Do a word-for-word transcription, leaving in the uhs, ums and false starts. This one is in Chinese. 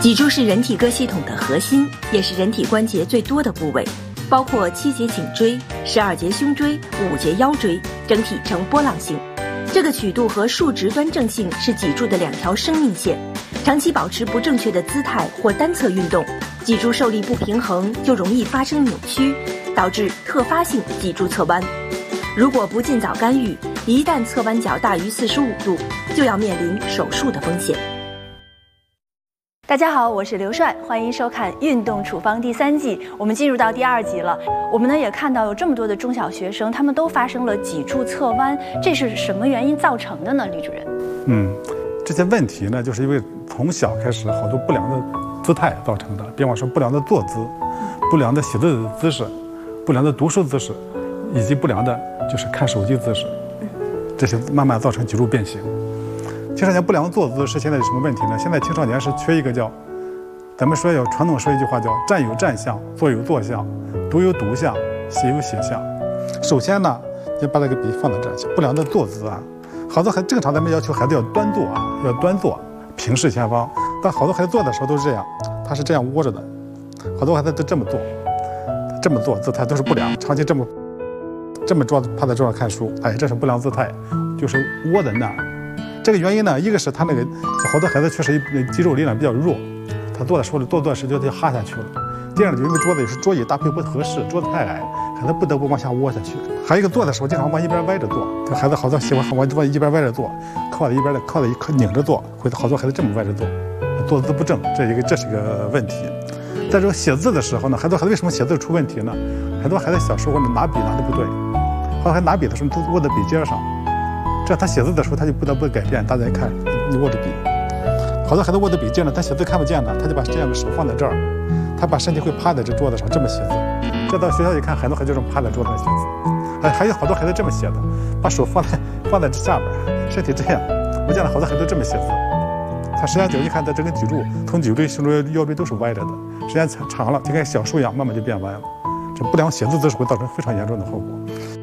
脊柱是人体各系统的核心，也是人体关节最多的部位，包括七节颈椎、十二节胸椎、五节腰椎，整体呈波浪形。这个曲度和竖直端正性是脊柱的两条生命线，长期保持不正确的姿态或单侧运动，脊柱受力不平衡，就容易发生扭曲，导致特发性脊柱侧弯。如果不尽早干预，一旦侧弯角大于四十五度，就要面临手术的风险。 大家好，我是刘帅，欢迎收看《运动处方》第三季。我们进入到第二集了，我们呢也看到有这么多的中小学生，他们都发生了脊柱侧弯，这是什么原因造成的呢？李主任？ 嗯，这些问题呢，就是因为从小开始好多不良的姿态造成的，比方说不良的坐姿、不良的写字姿势、不良的读书姿势，以及不良的就是看手机姿势，这些慢慢造成脊柱变形。青少年不良坐姿是现在有什么问题呢？现在青少年是缺一个叫，咱们说有传统说一句话叫站有站相，坐有坐相，读有读相，写有写相。首先呢，就把这个笔放在这儿，不良的坐姿啊，好多孩正常咱们要求孩子要端坐啊，要端坐，平视前方。但好多孩子坐的时候都是这样，他是这样窝着的，好多孩子都这么做，这么做姿态都是不良，长期这么这么坐趴在桌上看书，哎，这是不良姿态，就是窝在那儿。这个原因呢，一个是他那个好多孩子确实肌肉力量比较弱，他坐的时候坐坐时就就哈下去了。第二呢，因为桌子有时桌椅搭配不合适，桌子太矮，孩子不得不往下窝下去。还有一个坐的时候经常往一边歪着坐，这孩子好多喜欢往往一边歪着坐，靠在一边的靠在一拧着坐，会好多孩子这么歪着坐，坐姿不正，这一个这是一个问题。在这个写字的时候呢，很多孩子为什么写字出问题呢？很多孩子小时候呢拿笔拿的不对，好多孩子拿笔的时候都握在笔尖上。这样他写字的时候，他就不得不改变。大家看，你握着笔，好多孩子握着笔尖呢，他写字看不见呢，他就把这样的手放在这儿，他把身体会趴在这桌子上这么写字。这到学校一看，很多孩子就这么趴在桌子上写字。还还有好多孩子这么写的，把手放在放在这下边，身体这样。我见了好多孩子都这么写字。他时间久一看，他整个脊柱从脊椎、胸椎、腰椎都是歪着的，时间长了就跟小树一样，慢慢就变歪了。这不良写字姿势会造成非常严重的后果。